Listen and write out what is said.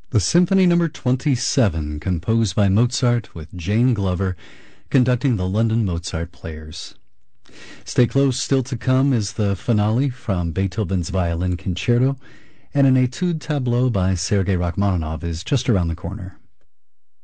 The Symphony No. 27, composed by Mozart, with Jane Glover conducting the London Mozart Players. Stay close, still to come is the finale from Beethoven's Violin Concerto, and an Etude Tableau by Sergei Rachmaninoff is just around the corner.